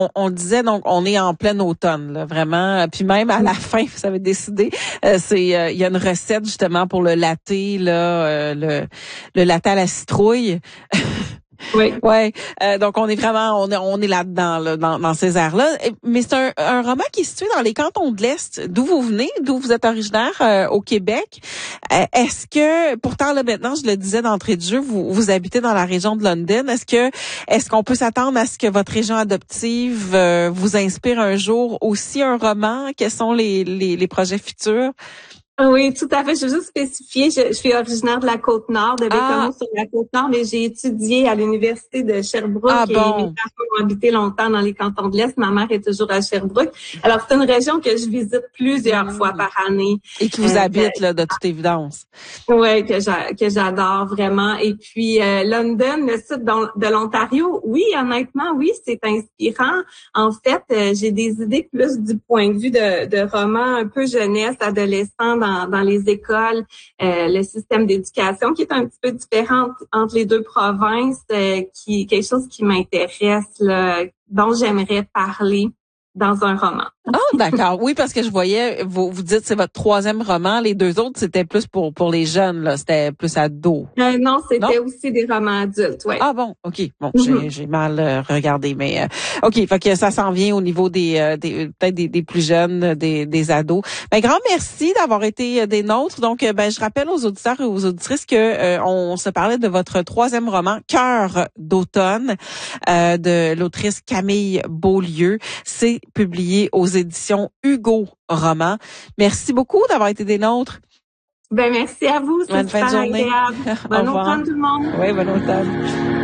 On disait donc on est en plein automne, là, vraiment. Puis même à la fin, vous avez décidé, il y a une recette justement pour le latte, là, le latte à la citrouille. Oui. Ouais, donc on est vraiment on est là-dedans là, dans ces airs-là. Mais c'est un roman qui est situé dans les cantons de l'Est, d'où vous venez, d'où vous êtes originaire au Québec. Est-ce que pourtant là maintenant, je le disais d'entrée de jeu, vous habitez dans la région de London. Est-ce qu'on peut s'attendre à ce que votre région adoptive vous inspire un jour aussi un roman? Quels sont les projets futurs? Oui, tout à fait. Je veux juste spécifier, je suis originaire de la Côte-Nord, de Bécomo sur la Côte-Nord, mais j'ai étudié à l'Université de Sherbrooke et mes Bon. parents ont habité longtemps dans les cantons de l'Est. Ma mère est toujours à Sherbrooke. Alors, c'est une région que je visite plusieurs fois par année. Et qui vous habite, là, de toute évidence. Oui, que j'adore vraiment. Et puis, London, le sud de l'Ontario, oui, honnêtement, oui, c'est inspirant. En fait, j'ai des idées plus du point de vue de romans un peu jeunesse, adolescent dans les écoles, le système d'éducation qui est un petit peu différent entre les deux provinces, quelque chose qui m'intéresse, là, dont j'aimerais parler dans un roman. D'accord. Oui, parce que je voyais, vous dites c'est votre troisième roman. Les deux autres, c'était plus pour les jeunes, là. C'était plus ados. Non, Non? c'était aussi des romans adultes, ouais. Ah bon, OK. Bon, Mm-hmm. j'ai mal regardé, mais OK, fait que ça s'en vient au niveau des peut-être des plus jeunes, des ados. Ben grand merci d'avoir été des nôtres. Donc je rappelle aux auditeurs et aux auditrices que on se parlait de votre troisième roman Cœur d'automne de l'autrice Camille Beaulieu. C'est publié aux éditions Hugo Roman. Merci beaucoup d'avoir été des nôtres. Ben merci à vous, c'est Bonne fin de super journée. agréable. Au Bon revoir. automne tout le monde. Oui, bon automne.